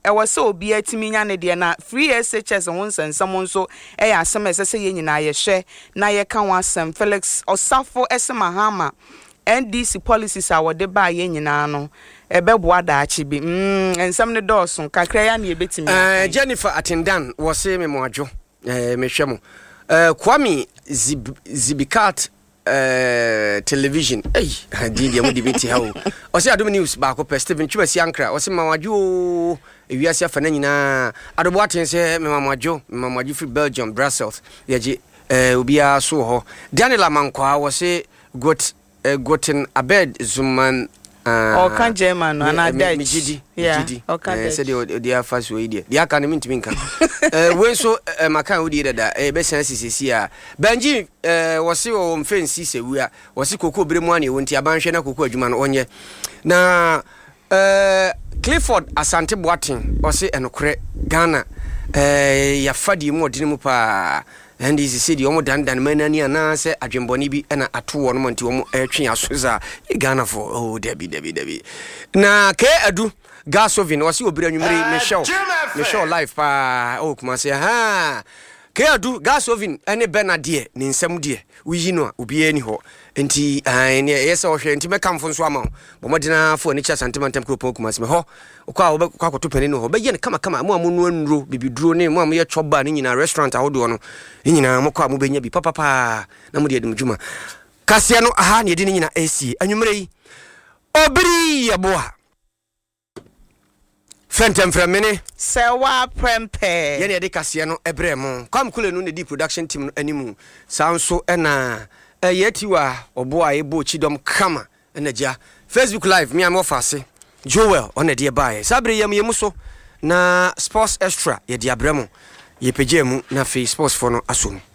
ɛwɔ sɛ obi atimi nya ne de na free SHS ho nsensam nso ɛyɛ asɛm ɛsɛ sɛ yɛ nyina yɛhwɛ na yɛka ho asɛm Felix Osafo Esemahama NDC policies a wɔde ba yɛ nyina no ɛbɛboa daachi bi ensam ne dɔɔso kakra ya na yɛbɛtimi Jennifer Atindan wɔ se me moadwo mehwɛ mo Kwame Zibikat television di dia mo debate ha o se Adom News ba ko Steven Chubasi Ankra o se mawadwo ewiase afa na nyina adobo aten se mamadwo free Belgium Brussels yaji obia so ho Daniel Amankwa wo se goten abed zuman Okan German no ana Dutch Mijidi said the first way there the aka no ntimi nka we so maka odi dada be san sisisi a Benji wo se wo mfensi sewu a wo se koko bremu ane wonti abanhwe na koko adwuma no onye na Clifford Asante Boatin wo se enokre Ghana ya fadi mu odine mu pa and is said you dan manani ana se adwemboni bi na ato wo no monti wo twe asoza Ghana for debi na ke adu Gasovin was you obira nwumere Michelle life pa kuma se ha ke adu Gasovin ene Bernadie ni nsam die wuyi no obi ani ho enti ne yesa wo hwe enti mekamfo nso ama bo modina fo ni cha santimantem kropo kuma se me ho kwa kwakoto pani no ho be ye ne kama mo amunu anuro bibiduro ne mo am ye choba ni nyina restaurant ahodo no nyina mo kwa mo benya bi papa na mo de adum djuma kase no aha ne de nyina AC anwumere yi obiri yeboa Fentem Fremene Sewa Prempe ye ne de kase no ebre mo kwam kule no ne di production team no animu sanso na yetiwa oboa ebo chidom kama enaja Facebook live me am ofase Joel on the bae sabre yam so na sports extra ye di abramo ye pejemu na fe sports for no asom